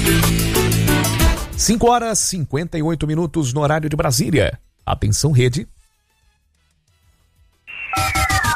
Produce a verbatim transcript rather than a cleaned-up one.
cinco horas e cinquenta e oito minutos no horário de Brasília. Atenção, rede.